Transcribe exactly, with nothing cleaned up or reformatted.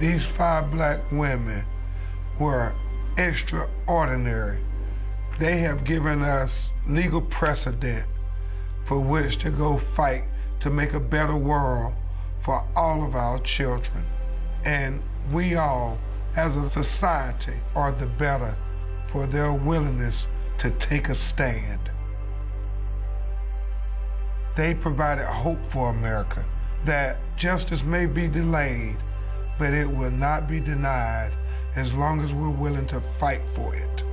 These five black women were extraordinary. They have given us legal precedent for which to go fight to make a better world for all of our children. And we all, as a society, are the better for their willingness to take a stand. They provided hope for America, that justice may be delayed, but it will not be denied as long as we're willing to fight for it.